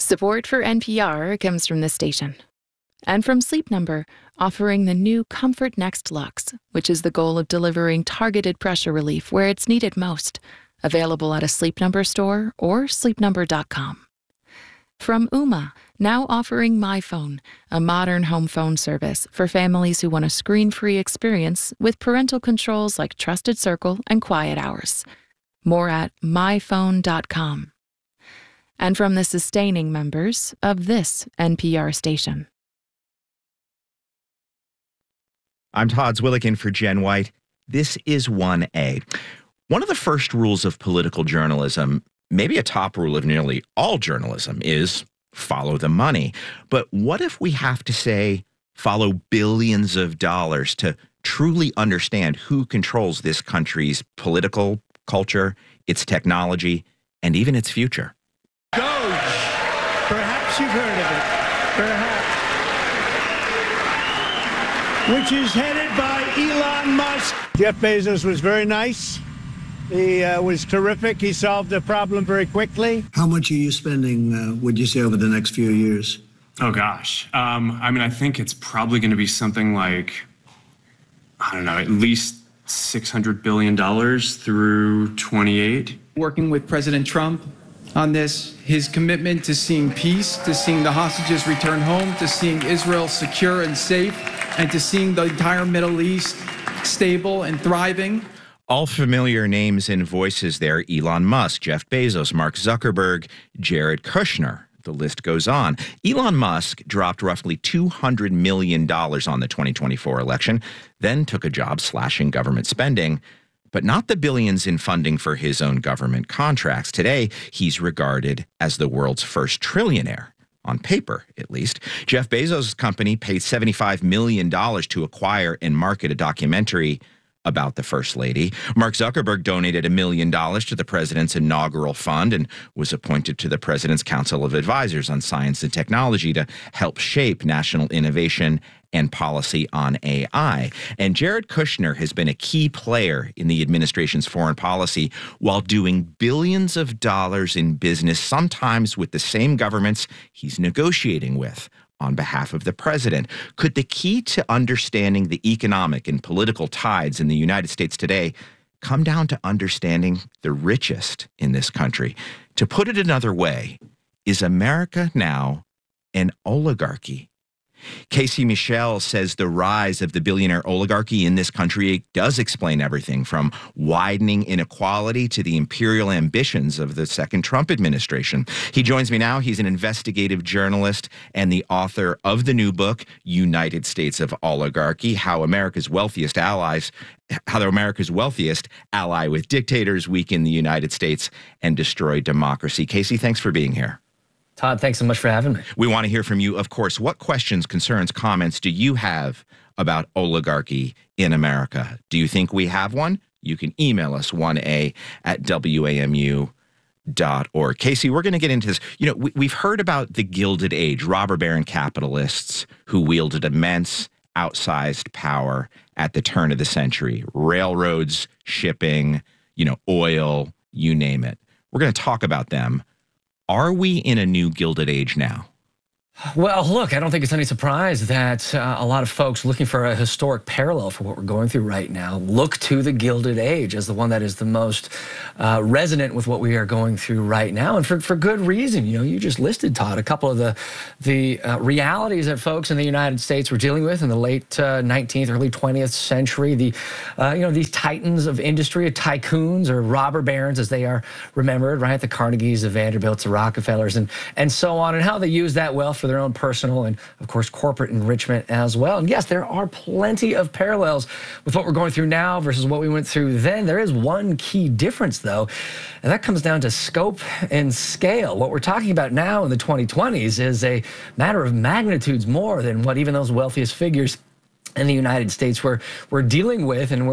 Support for NPR comes from this station. And from Sleep Number, offering the new Comfort Next Luxe, which is the goal of delivering targeted pressure relief where it's needed most. Available at a Sleep Number store or sleepnumber.com. From Ooma, now offering MyPhone, a modern home phone service for families who want a screen-free experience with parental controls like Trusted Circle and Quiet Hours. More at myphone.com. And from the sustaining members of this NPR station. I'm Todd Zwilligan for Jen White. This is 1A. One of the first rules of political journalism, maybe a top rule of nearly all journalism, is follow the money. But what if we have to say follow billions of dollars to truly understand who controls this country's political culture, its technology, and even its future? Doge. Perhaps you've heard of it. Perhaps. Which is headed by Elon Musk. Jeff Bezos was very nice. He was terrific. He solved the problem very quickly. How much are you spending, would you say, over the next few years? Oh, gosh. I think it's probably going to be something like, at least $600 billion through 28. Working with President Trump on this, his commitment to seeing peace, to seeing the hostages return home, to seeing Israel secure and safe, and to seeing the entire Middle East stable and thriving. All familiar names and voices there: Elon Musk, Jeff Bezos, Mark Zuckerberg, Jared Kushner. The list goes on. Elon Musk dropped roughly $200 million on the 2024 election, then took a job slashing government spending, but not the billions in funding for his own government contracts. Today, he's regarded as the world's first trillionaire. On paper, at least. Jeff Bezos' company paid $75 million to acquire and market a documentary about the First Lady. Mark Zuckerberg donated $1 million to the president's inaugural fund and was appointed to the president's Council of Advisors on Science and Technology to help shape national innovation and policy on AI. And Jared Kushner has been a key player in the administration's foreign policy while doing billions of dollars in business, sometimes with the same governments he's negotiating with on behalf of the president. Could the key to understanding the economic and political tides in the United States today come down to understanding the richest in this country? To put it another way, is America now an oligarchy? Casey Michel says the rise of the billionaire oligarchy in this country does explain everything from widening inequality to the imperial ambitions of the second Trump administration. He joins me now. He's an investigative journalist and the author of the new book, United States of Oligarchy, How America's Wealthiest Ally with Dictators Weaken the United States and Destroy Democracy. Casey, thanks for being here. Todd, thanks so much for having me. We want to hear from you, of course. What questions, concerns, comments do you have about oligarchy in America? Do you think we have one? You can email us 1a@wamu.org. Casey, we're going to get into this. We've heard about the Gilded Age, robber baron capitalists who wielded immense, outsized power at the turn of the century. Railroads, shipping, oil, you name it. We're going to talk about them. Are we in a new Gilded Age now? Well, look, I don't think it's any surprise that a lot of folks looking for a historic parallel for what we're going through right now look to the Gilded Age as the one that is the most resonant with what we are going through right now, and for good reason. You just listed, Todd, a couple of the realities that folks in the United States were dealing with in the late 19th, early 20th century. These titans of industry, tycoons or robber barons, as they are remembered, right? The Carnegies, the Vanderbilts, the Rockefellers, and so on, and how they use that wealth for their own personal and, of course, corporate enrichment as well. And yes, there are plenty of parallels with what we're going through now versus what we went through then. There is one key difference, though, and that comes down to scope and scale. What we're talking about now in the 2020s is a matter of magnitudes more than what even those wealthiest figures in the United States we're dealing with, and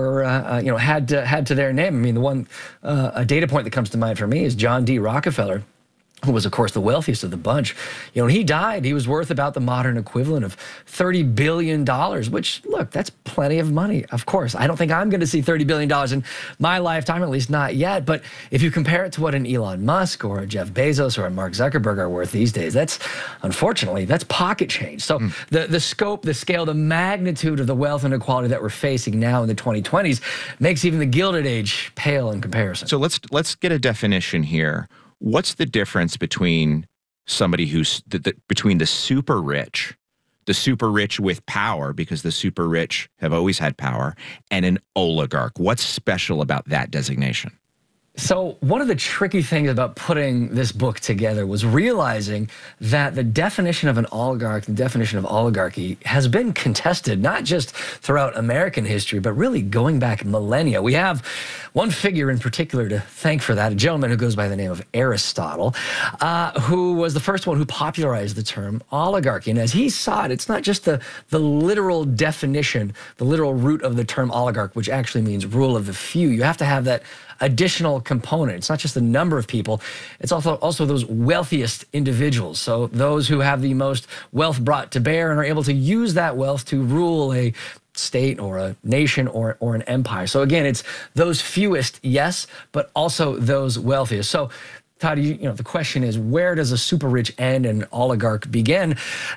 had to their name. I mean, the one a data point that comes to mind for me is John D. Rockefeller. who was, of course, the wealthiest of the bunch. You know, when he died, he was worth about the modern equivalent of $30 billion, which, look, that's plenty of money, of course. I don't think I'm going to see $30 billion in my lifetime, at least not yet. But if you compare it to what an Elon Musk or a Jeff Bezos or a Mark Zuckerberg are worth these days, unfortunately, that's pocket change. So the scope, the scale, the magnitude of the wealth inequality that we're facing now in the 2020s makes even the Gilded Age pale in comparison. So let's get a definition here. What's the difference between somebody who's between the super rich with power, because the super rich have always had power, and an oligarch? What's special about that designation? So one of the tricky things about putting this book together was realizing that the definition of an oligarch, the definition of oligarchy, has been contested, not just throughout American history, but really going back millennia. We have one figure in particular to thank for that, a gentleman who goes by the name of Aristotle, who was the first one who popularized the term oligarchy. And as he saw it, it's not just the literal definition, the literal root of the term oligarch, which actually means rule of the few. You have to have that additional component. It's not just the number of people, it's also those wealthiest individuals. So those who have the most wealth brought to bear and are able to use that wealth to rule a state or a nation or an empire. So again, it's those fewest, yes, but also those wealthiest. So Todd, the question is, where does a super rich end and an oligarch begin?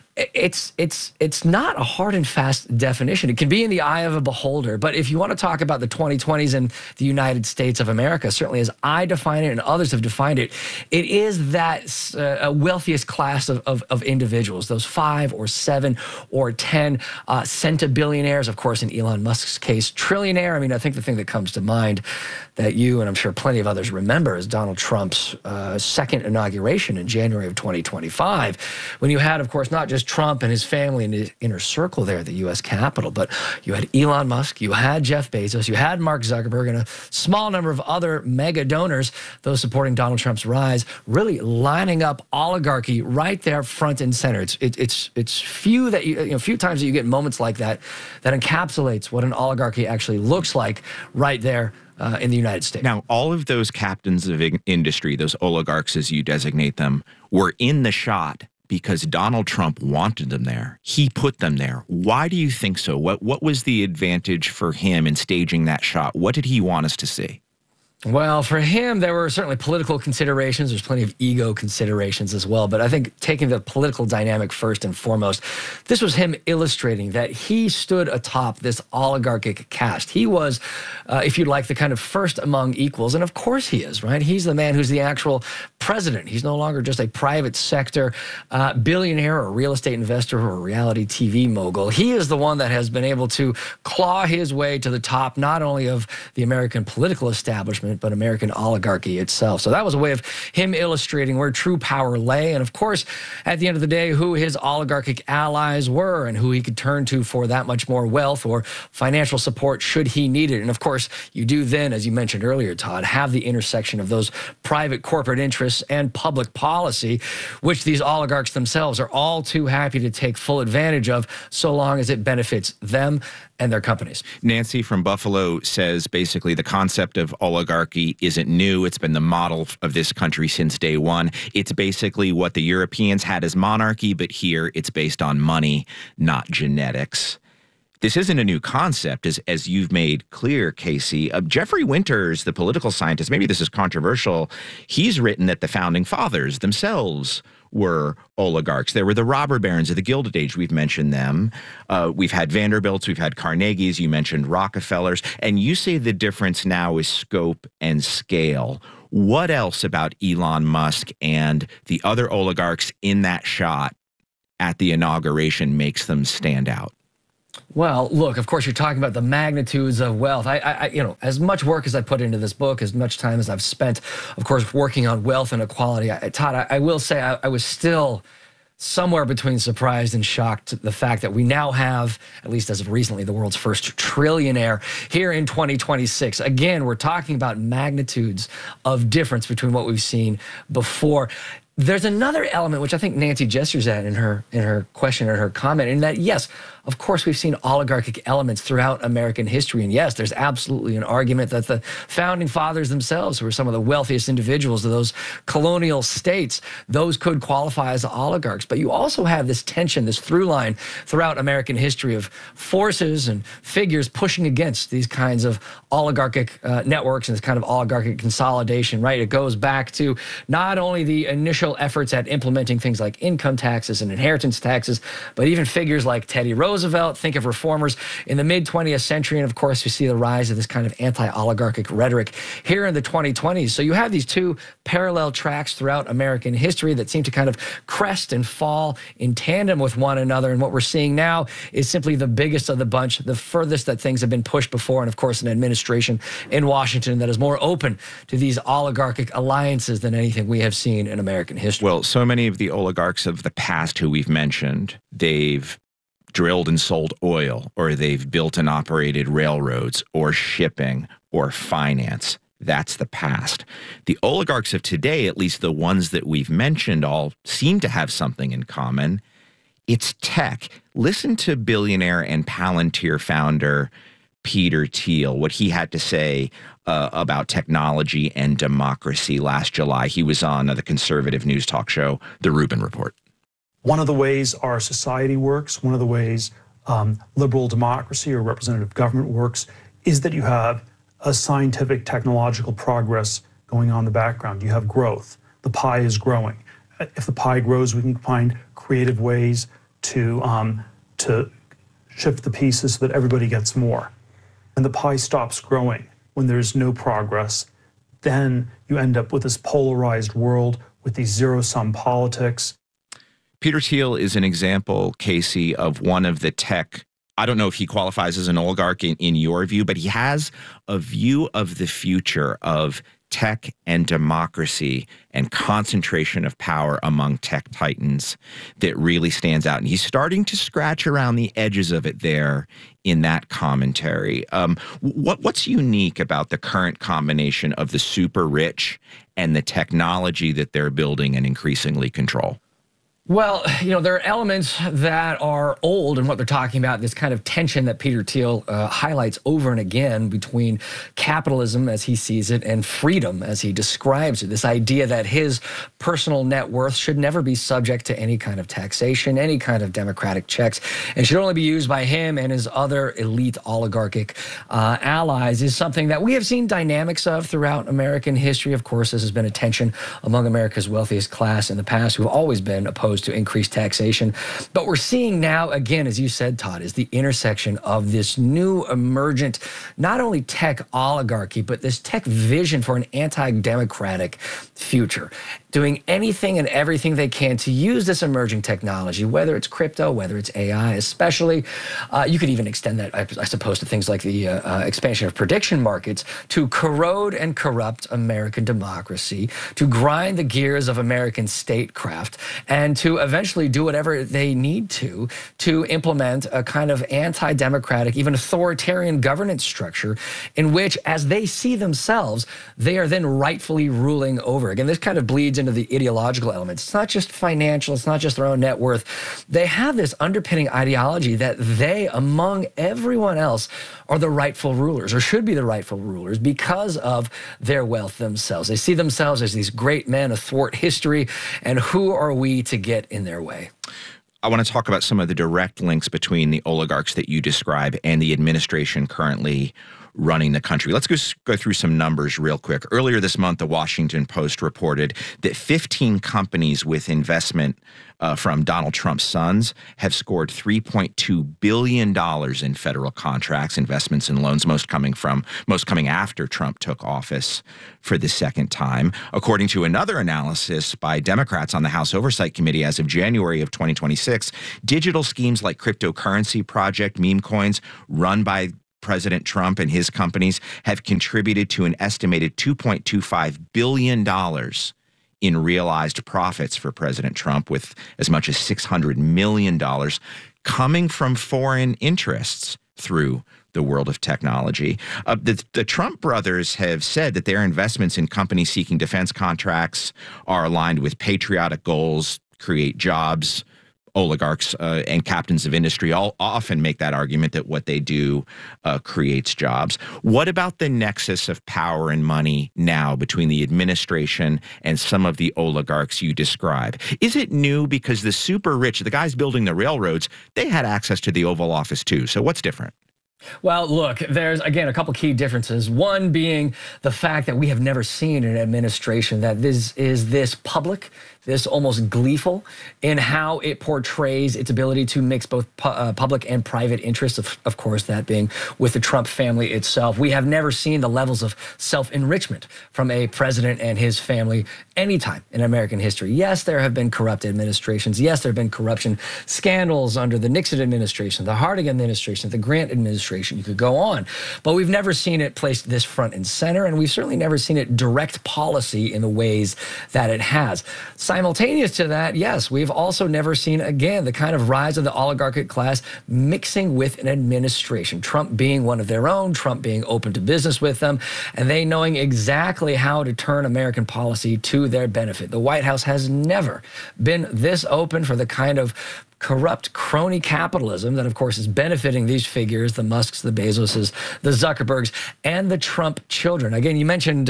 It's not a hard and fast definition. It can be in the eye of a beholder. But if you want to talk about the 2020s in the United States of America, certainly as I define it and others have defined it, it is that wealthiest class of individuals, those 5 or 7 or 10 centibillionaires, of course, in Elon Musk's case, trillionaire. I mean, I think the thing that comes to mind that you and I'm sure plenty of others remember is Donald Trump's second inauguration in January of 2025, when you had, of course, not just Trump and his family and his inner circle there at the U.S. Capitol, but you had Elon Musk, you had Jeff Bezos, you had Mark Zuckerberg, and a small number of other mega donors, those supporting Donald Trump's rise, really lining up oligarchy right there front and center. It's few times that you get moments like that encapsulates what an oligarchy actually looks like right there in the United States. Now, all of those captains of industry, those oligarchs as you designate them, were in the shot because Donald Trump wanted them there. He put them there. Why do you think so? What was the advantage for him in staging that shot? What did he want us to see? Well, for him, there were certainly political considerations. There's plenty of ego considerations as well. But I think taking the political dynamic first and foremost, this was him illustrating that he stood atop this oligarchic caste. He was, if you'd like, the kind of first among equals. And of course he is, right? He's the man who's the actual president. He's no longer just a private sector billionaire or real estate investor or a reality TV mogul. He is the one that has been able to claw his way to the top, not only of the American political establishment, but American oligarchy itself. So that was a way of him illustrating where true power lay. And of course, at the end of the day, who his oligarchic allies were and who he could turn to for that much more wealth or financial support should he need it. And of course, you do then, as you mentioned earlier, Todd, have the intersection of those private corporate interests and public policy, which these oligarchs themselves are all too happy to take full advantage of so long as it benefits them and their companies. Nancy from Buffalo says basically the concept of oligarchy isn't new. It's been the model of this country since day one. It's basically what the Europeans had as monarchy, but here it's based on money, not genetics. This isn't a new concept, as you've made clear, Casey. Jeffrey Winters, the political scientist, maybe this is controversial, he's written that the founding fathers themselves were oligarchs. There were the robber barons of the Gilded Age. We've mentioned them. We've had Vanderbilts. We've had Carnegies. You mentioned Rockefellers. And you say the difference now is scope and scale. What else about Elon Musk and the other oligarchs in that shot at the inauguration makes them stand out? Well, look, of course, you're talking about the magnitudes of wealth. I as much work as I put into this book, as much time as I've spent, of course, working on wealth and equality, Todd, I will say I was still somewhere between surprised and shocked at the fact that we now have, at least as of recently, the world's first trillionaire here in 2026. Again, we're talking about magnitudes of difference between what we've seen before. There's another element which I think Nancy gestures at in her question or her comment, in that, yes, of course, we've seen oligarchic elements throughout American history. And yes, there's absolutely an argument that the founding fathers themselves, who were some of the wealthiest individuals of those colonial states, those could qualify as oligarchs. But you also have this tension, this through line throughout American history of forces and figures pushing against these kinds of oligarchic networks and this kind of oligarchic consolidation, right? It goes back to not only the initial efforts at implementing things like income taxes and inheritance taxes, but even figures like Teddy Roosevelt. Think of reformers in the mid-20th century. And of course, we see the rise of this kind of anti-oligarchic rhetoric here in the 2020s. So you have these two parallel tracks throughout American history that seem to kind of crest and fall in tandem with one another. And what we're seeing now is simply the biggest of the bunch, the furthest that things have been pushed before. And of course, an administration in Washington that is more open to these oligarchic alliances than anything we have seen in American history. Well, so many of the oligarchs of the past who we've mentioned, they've drilled and sold oil, or they've built and operated railroads, or shipping, or finance. That's the past. The oligarchs of today, at least the ones that we've mentioned, all seem to have something in common. It's tech. Listen to billionaire and Palantir founder Peter Thiel, what he had to say about technology and democracy last July. He was on the conservative news talk show, The Rubin Report. One of the ways our society works, one of the ways liberal democracy or representative government works, is that you have a scientific technological progress going on in the background. You have growth. The pie is growing. If the pie grows, we can find creative ways to shift the pieces so that everybody gets more. When the pie stops growing, when there's no progress, then you end up with this polarized world with these zero-sum politics. Peter Thiel is an example, Casey, of one of the tech. I don't know if he qualifies as an oligarch in your view, but he has a view of the future of tech and democracy and concentration of power among tech titans that really stands out. And he's starting to scratch around the edges of it there in that commentary. What's unique about the current combination of the super rich and the technology that they're building and increasingly control? Well, there are elements that are old in what they're talking about, this kind of tension that Peter Thiel highlights over and again between capitalism as he sees it and freedom as he describes it. This idea that his personal net worth should never be subject to any kind of taxation, any kind of democratic checks, and should only be used by him and his other elite oligarchic allies is something that we have seen dynamics of throughout American history. Of course, this has been a tension among America's wealthiest class in the past, who have always been opposed to increased taxation. But we're seeing now, again, as you said, Todd, is the intersection of this new emergent, not only tech oligarchy, but this tech vision for an anti-democratic future, doing anything and everything they can to use this emerging technology, whether it's crypto, whether it's AI especially. You could even extend that, I suppose, to things like the expansion of prediction markets to corrode and corrupt American democracy, to grind the gears of American statecraft, and to eventually do whatever they need to implement a kind of anti-democratic, even authoritarian governance structure in which, as they see themselves, they are then rightfully ruling over. Again, this kind of bleeds into the ideological elements. It's not just financial, it's not just their own net worth. They have this underpinning ideology that they, among everyone else, are the rightful rulers, or should be the rightful rulers, because of their wealth themselves. They see themselves as these great men athwart history, and who are we to get in their way? I want to talk about some of the direct links between the oligarchs that you describe and the administration currently running the country. Let's go through some numbers real quick. Earlier this month, the Washington Post reported that 15 companies with investment from Donald Trump's sons have scored $3.2 billion in federal contracts, investments, and loans, most coming after Trump took office for the second time. According to another analysis by Democrats on the House Oversight Committee, as of January of 2026, digital schemes like Cryptocurrency Project, meme coins, run by President Trump and his companies have contributed to an estimated $2.25 billion in realized profits for President Trump, with as much as $600 million coming from foreign interests through the world of technology. The Trump brothers have said that their investments in companies seeking defense contracts are aligned with patriotic goals, create jobs, oligarchs and captains of industry all often make that argument that what they do creates jobs. What about the nexus of power and money now between the administration and some of the oligarchs you describe? Is it new because the super rich, the guys building the railroads, they had access to the Oval Office too? So what's different? Well, look, there's, again, a couple key differences. One being the fact that we have never seen an administration that is this public, this almost gleeful in how it portrays its ability to mix both public and private interests, of course, that being with the Trump family itself. We have never seen the levels of self-enrichment from a president and his family anytime in American history. Yes, there have been corrupt administrations. Yes, there have been corruption scandals under the Nixon administration, the Harding administration, the Grant administration. You could go on. But we've never seen it placed this front and center, and we've certainly never seen it direct policy in the ways that it has. Simultaneous to that, yes, we've also never seen, again, the kind of rise of the oligarchic class mixing with an administration, Trump being one of their own, Trump being open to business with them, and they knowing exactly how to turn American policy to their benefit. The White House has never been this open for the kind of corrupt crony capitalism that, of course, is benefiting these figures, the Musks, the Bezoses, the Zuckerbergs, and the Trump children. Again, you mentioned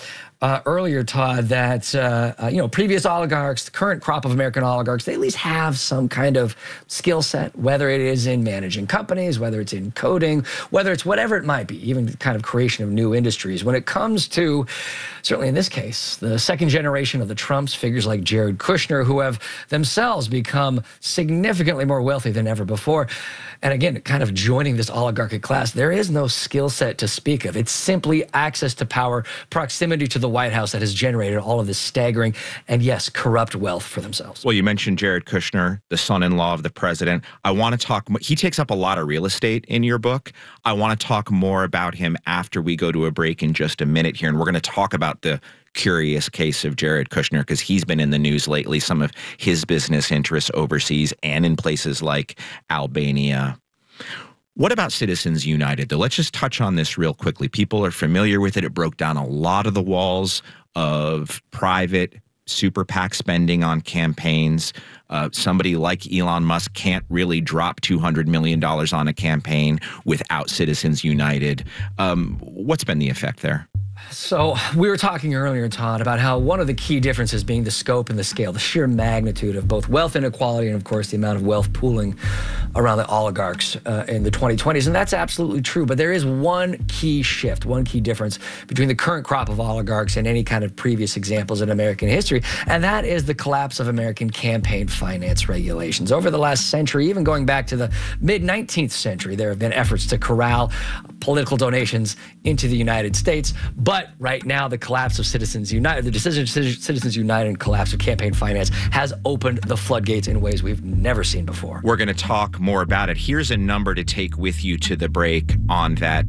earlier, Todd, that previous oligarchs, the current crop of American oligarchs, they at least have some kind of skill set, whether it is in managing companies, whether it's in coding, whether it's whatever it might be, even the kind of creation of new industries. When it comes to, certainly in this case, the second generation of the Trumps, figures like Jared Kushner, who have themselves become significantly more wealthy than ever before, and again, kind of joining this oligarchic class, there is no skill set to speak of. It's simply access to power, proximity to the White House that has generated all of this staggering and, yes, corrupt wealth for themselves. Well, you mentioned Jared Kushner, the son-in-law of the president. I want to talk, he takes up a lot of real estate in your book. I want to talk more about him after we go to a break in just a minute here, and we're going to talk about the curious case of Jared Kushner because he's been in the news lately, some of his business interests overseas and in places like Albania. What about Citizens United, though? Let's just touch on this real quickly. People are familiar with it. It broke down a lot of the walls of private super PAC spending on campaigns. Somebody like Elon Musk can't really drop $200 million on a campaign without Citizens United. What's been the effect there? So we were talking earlier, Todd, about how one of the key differences being the scope and the scale, the sheer magnitude of both wealth inequality and, of course, the amount of wealth pooling around the oligarchs in the 2020s. And that's absolutely true. But there is one key shift, one key difference between the current crop of oligarchs and any kind of previous examples in American history. And that is the collapse of American campaign finance regulations. Over the last century, even going back to the mid-19th century, there have been efforts to corral political donations into the United States. But right now, the collapse of Citizens United, the decision of Citizens United and collapse of campaign finance has opened the floodgates in ways we've never seen before. We're going to talk more about it. Here's a number to take with you to the break on that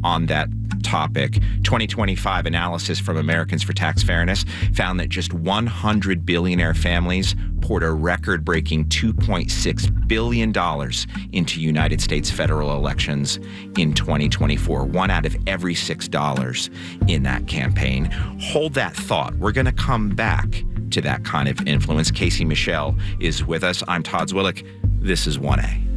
topic. 2025 analysis from Americans for Tax Fairness found that just 100 billionaire families poured a record-breaking $2.6 billion into United States federal elections in 2024. One out of every $6 in that campaign. Hold that thought. We're going to come back to that kind of influence. Casey Michel is with us. I'm Todd Zwillich. This is 1A.